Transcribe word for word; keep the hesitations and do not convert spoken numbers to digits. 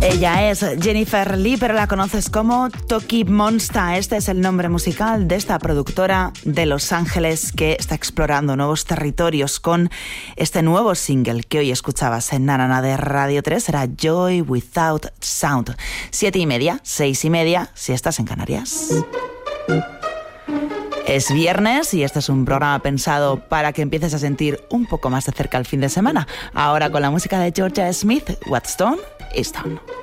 Ella es Jennifer Lee, pero la conoces como Toki Monsta. Este es el nombre musical de esta productora de Los Ángeles que está explorando nuevos territorios con este nuevo single que hoy escuchabas en Nanana de Radio tres. Será Joy Without Sound. Siete y media, seis y media, si estás en Canarias. Es viernes y este es un programa pensado para que empieces a sentir un poco más de cerca el fin de semana. Ahora con la música de Georgia Smith, What's Done is Done.